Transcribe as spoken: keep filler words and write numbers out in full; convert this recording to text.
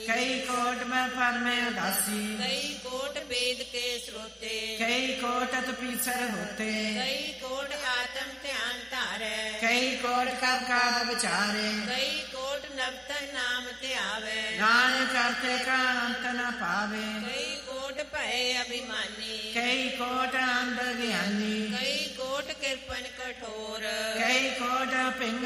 ਕਈ ਕੋਟ ਮੈਂ ਪਰਮੇ ਉਦਾਸੀ ਕਈ ਕੋਟ ਵੇਦ ਕੇ ਸਰੋਤੇ ਕਈ ਕੋਟਤ ਪੀਛਰ ਹੋਤੇ ਕਈ ਕੋਟ ਆਤਮ ਧਿਆਨ ਧਾਰੈ ਕਈ ਕੋਟ ਕਰ ਕਾਰ ਵਿਚਾਰੇ ਕਈ ਕੋਟ ਨਵਤਨ ਨਾਮ ਧਿਆਵੇ ਨਾਨਕ ਕਰਤੇ ਕਾ ਅੰਤ ਨ ਪਾਵੇ ਕਈ ਕੋਟ ਭਏ ਅਭਿਮਾਨੀ ਕਈ ਕੋਟ ਅੰਧ ਗਿਆਨੀ ਕਈ ਕੋਟ ਕਿਰਪਨ ਕਠੋਰ ਕਈ ਕੋਟ ਪਿੰਗ